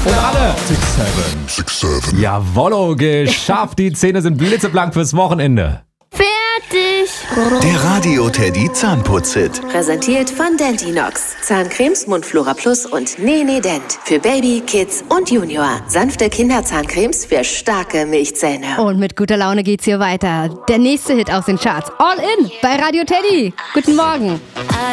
Und alle 6-7. Jawollo, geschafft. Die Zähne sind blitzeblank fürs Wochenende. Fertig. Der Radio-Teddy Zahnputz-Hit. Präsentiert von Dentinox. Zahncremes, Mundflora Plus und Nee Dent. Für Baby, Kids und Junior. Sanfte Kinderzahncremes für starke Milchzähne. Und mit guter Laune geht's hier weiter. Der nächste Hit aus den Charts. All in bei Radio Teddy. Guten Morgen.